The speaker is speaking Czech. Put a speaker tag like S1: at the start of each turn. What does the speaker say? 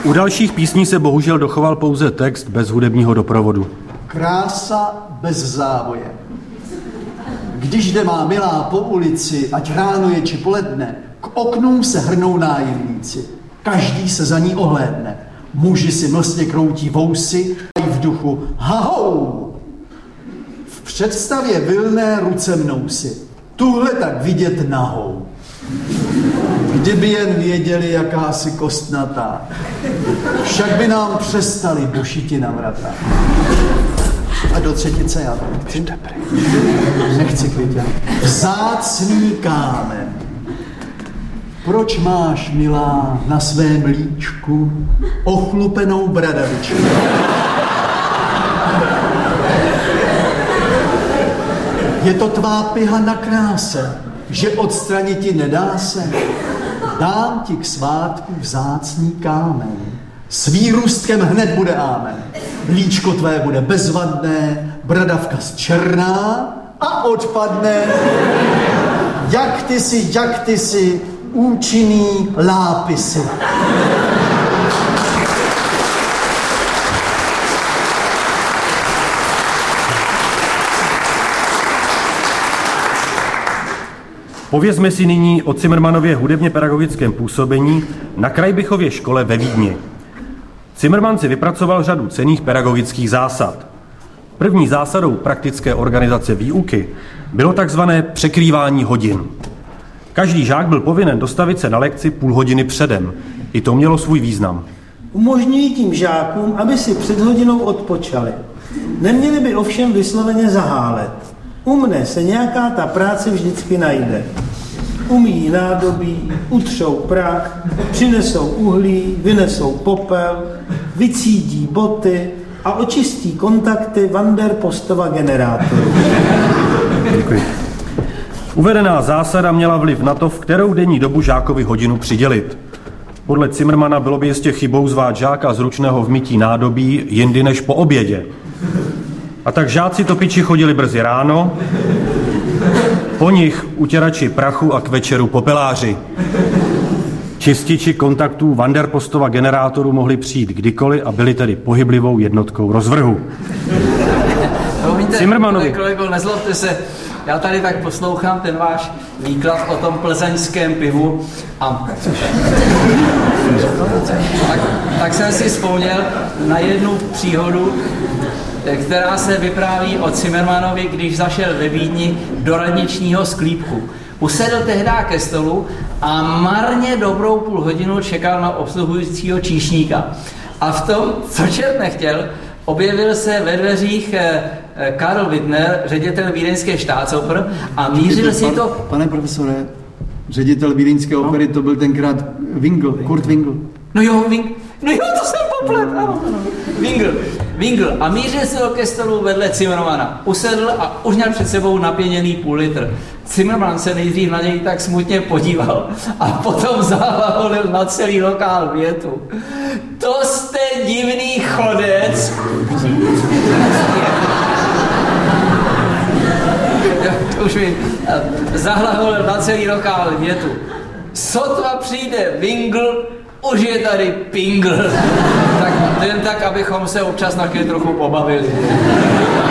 S1: U dalších písní se bohužel dochoval pouze text bez hudebního doprovodu.
S2: Krása bez závoje. Když jde má milá po ulici, ať ráno je či poledne, k oknům se hrnou nájemníci. Každý se za ní ohlédne. Muži si mlsně kroutí vousy a v duchu hahou. V představě vilné ruce mnou si. Tuhle tak vidět nahou. Kdyby jen věděli, jaká si kostnatá. Však by nám přestali bušiti na vrata. A do třetice já to nechci. Nechci, Květě. Vzácný kámen. Proč máš, milá, na svém líčku ochlupenou bradavičku? Je to tvá piha na kráse, že odstranit ti nedá se. Dám ti k svátku vzácný kámen. S výrůstkem hned bude ámen. Líčko tvé bude bezvadné, bradavka černá a odpadne. Jak ty si, účinný lápisy.
S1: Povězme si nyní o Cimrmanově hudebně pedagogickém působení na Krajbichově škole ve Vídni. Cimrman si vypracoval řadu cenných pedagogických zásad. První zásadou praktické organizace výuky bylo takzvané překrývání hodin. Každý žák byl povinen dostavit se na lekci půl hodiny předem. I to mělo svůj význam.
S3: Umožňují tím žákům, aby si před hodinou odpočali. Neměli by ovšem vysloveně zahálet. U mne se nějaká ta práce vždycky najde. Umyjí nádobí, utřou prach, přinesou uhlí, vynesou popel, vycídí boty a očistí kontakty Vanderpostova generátoru.
S1: Děkuji. Uvedená zásada měla vliv na to, v kterou denní dobu žákovi hodinu přidělit. Podle Cimrmana bylo by jistě chybou zvát žáka z ručného vmytí nádobí jindy než po obědě. A tak žáci topiči chodili brzy ráno, po nich utěrači prachu a k večeru popeláři. Čističi kontaktů Vanderpostova generátoru mohli přijít kdykoliv a byli tedy pohyblivou jednotkou rozvrhu.
S4: Cimrmanovi. Kolego, nezlobte se, já tady tak poslouchám ten váš výklad o tom plzeňském pivu a tak jsem si vzpomněl na jednu příhodu, která se vypráví o Cimrmanovi, když zašel ve Vídni do radničního sklípku. Usedl tehdy ke stolu a marně dobrou půl hodinu čekal na obsluhujícího číšníka. A v tom, co čert nechtěl, objevil se ve dveřích Karl Wittner, ředitel vídeňské Staatsoper, a mířil si to...
S2: Pane profesore, ředitel vídeňské opery to byl tenkrát Wingl, Kurt Wingl.
S4: No jo, to jsem poplet, ano. Wingl. A mířil se ke stolu vedle Cimrmana. Usedl a už měl před sebou napěněný půl litr. Cimrman se nejdřív na něj tak smutně podíval a potom zahlavolil na celý lokál větu. To jste divný chodec. Už vím. Zahlavolil na celý lokál větu. Sotva přijde Wingl, už je tady Pingl. Tak jen tak, abychom se občas na chvíli trochu pobavili.